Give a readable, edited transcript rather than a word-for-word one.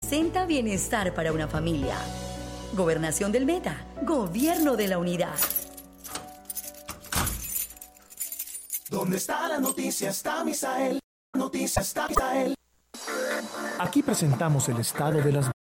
representa bienestar para una familia. Gobernación del Meta, Gobierno de la Unidad. ¿Dónde está la noticia? Está Misael. Noticia está Misael. Aquí presentamos el estado de las